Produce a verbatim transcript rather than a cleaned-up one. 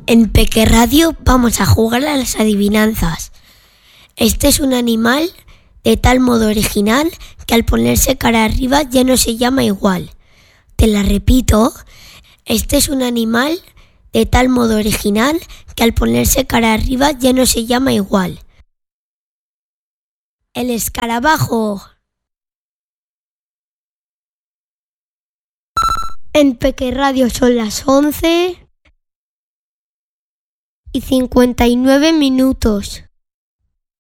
En Peque Radio vamos a jugar a las adivinanzas. Este es un animal de tal modo original que al ponerse cara arriba ya no se llama igual. Te la repito, este es un animal de tal modo original que al ponerse cara arriba ya no se llama igual. El escarabajo. En Peque Radio son las once y cincuenta y nueve minutos.